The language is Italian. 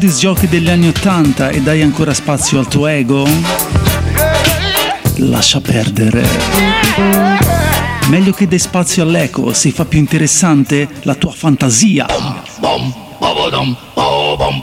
disc jockey degli anni 80 e dai ancora spazio al tuo ego? Lascia perdere. Meglio che dai spazio all'eco, si fa più interessante la tua fantasia.